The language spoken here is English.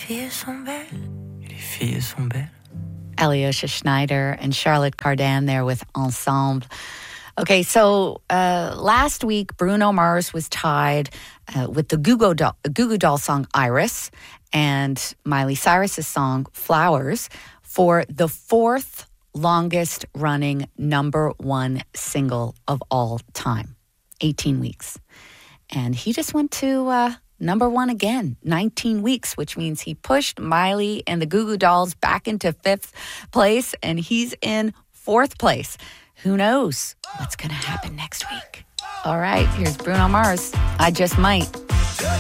filles sont belles. Les filles sont belles. Alyosha Schneider and Charlotte Cardin there with Ensemble. Okay, so last week, Bruno Mars was tied with the Goo Goo Dolls song Iris and Miley Cyrus's song Flowers for the fourth longest running number one single of all time, 18 weeks. And he just went to number one again, 19 weeks, which means he pushed Miley and the Goo Goo Dolls back into fifth place, and he's in fourth place. Who knows what's going to happen next week? All right, here's Bruno Mars. I Just Might.